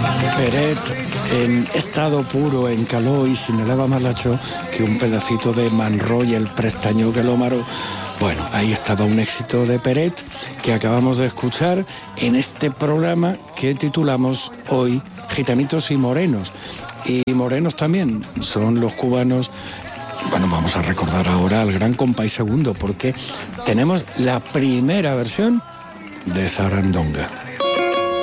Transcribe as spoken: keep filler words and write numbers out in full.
Peret en estado puro, en calor y sin eleva más lacho que un pedacito de Manroy, el prestaño que lo maró. Bueno, ahí estaba un éxito de Peret que acabamos de escuchar en este programa que titulamos hoy Gitanitos y Morenos. Y morenos también son los cubanos. Bueno, vamos a recordar ahora al gran Compay Segundo porque tenemos la primera versión de Sarandonga.